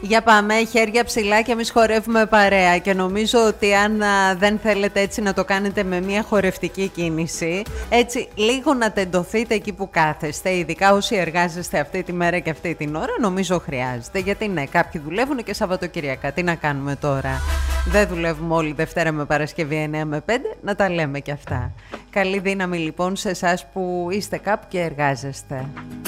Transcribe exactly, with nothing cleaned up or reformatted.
Για πάμε, χέρια ψηλά και εμείς χορεύουμε παρέα. Και νομίζω ότι αν α, δεν θέλετε έτσι να το κάνετε με μια χορευτική κίνηση, έτσι λίγο να τεντωθείτε εκεί που κάθεστε, ειδικά όσοι εργάζεστε αυτή τη μέρα και αυτή την ώρα, νομίζω χρειάζεται. Γιατί ναι, κάποιοι δουλεύουν και Σαββατοκυριακά. Τι να κάνουμε τώρα? Δεν δουλεύουμε όλη Δευτέρα με Παρασκευή εννιά με πέντε, να τα λέμε και αυτά. Καλή δύναμη λοιπόν σε εσάς που είστε κάπου και εργάζεστε.